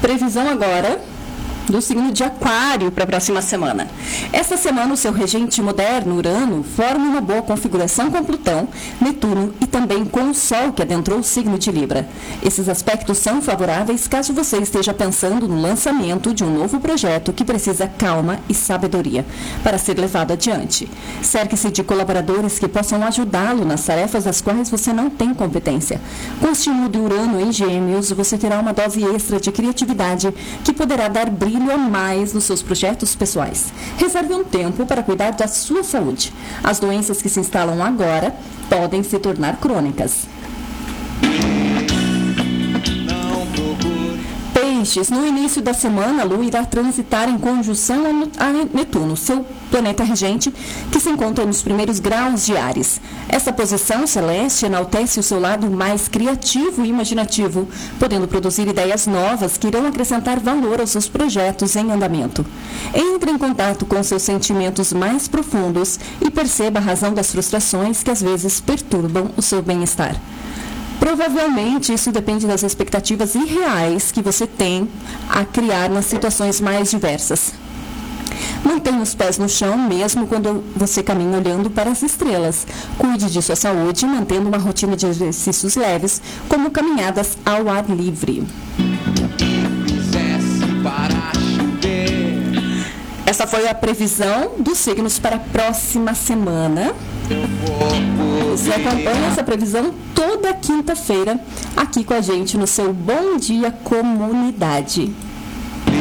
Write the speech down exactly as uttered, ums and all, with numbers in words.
Previsão agora do signo de Aquário para a próxima semana. Esta semana, o seu regente moderno, Urano, forma uma boa configuração com Plutão, Netuno e também com o Sol, que adentrou o signo de Libra. Esses aspectos são favoráveis caso você esteja pensando no lançamento de um novo projeto que precisa calma e sabedoria para ser levado adiante. Cerque-se de colaboradores que possam ajudá-lo nas tarefas das quais você não tem competência. Com o estímulo de Urano em Gêmeos, você terá uma dose extra de criatividade que poderá dar brilho a mais nos seus projetos pessoais. Reserve um tempo para cuidar da sua saúde. As doenças que se instalam agora podem se tornar crônicas. Peixes, no início da semana, a Lua irá transitar em conjunção a Netuno, seu planeta regente, que se encontra nos primeiros graus de Áries. Essa posição celeste enaltece o seu lado mais criativo e imaginativo, podendo produzir ideias novas que irão acrescentar valor aos seus projetos em andamento. Entre em contato com seus sentimentos mais profundos e perceba a razão das frustrações que às vezes perturbam o seu bem-estar. Provavelmente isso depende das expectativas irreais que você tem a criar nas situações mais diversas. Mantenha os pés no chão, mesmo quando você caminha olhando para as estrelas. Cuide de sua saúde, mantendo uma rotina de exercícios leves, como caminhadas ao ar livre. Essa foi a previsão dos signos para a próxima semana. Você acompanha essa previsão toda quinta-feira aqui com a gente no seu Bom Dia Comunidade.